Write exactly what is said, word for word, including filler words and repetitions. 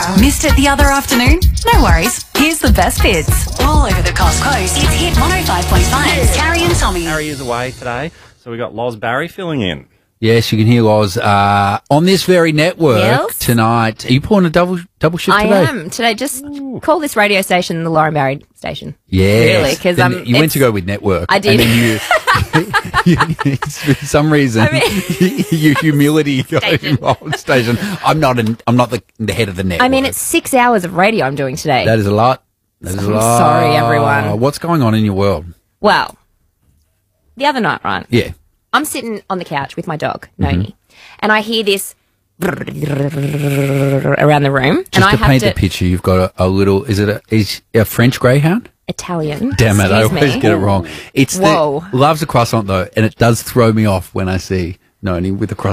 Missed it the other afternoon? No worries. Here's the best bits. All over the Coast Coast. It's Hit one oh five point five. Carrie and Tommy. Harry is away today, so we got Loz Barry filling in. Yes, you can hear Loz uh, on this very network Yes. tonight. Are you pulling a double double shift I today? am. Today, just call this radio station the Lauren Barry station. Yes. Really, 'cause, Then um, you went it's- to go with network. I did. And then you, you, for some reason, I mean- your humility Station. oh, station. I'm not. An, I'm not the, the head of the network. I mean, it's six hours of radio I'm doing today. that is a lot. That is a I'm lot. sorry, everyone. What's going on in your world? Well, the other night, right? Yeah. I'm sitting on the couch with my dog, Mm-hmm. Noni, and I hear this around the room. Just and I to have paint to the picture, you've got a, a little. Is it a, is a French greyhound? Italian. Damn it! I excuse always me. get it wrong. It's Whoa. the loves a croissant though, and it does throw me off when I see Noni with the croissant.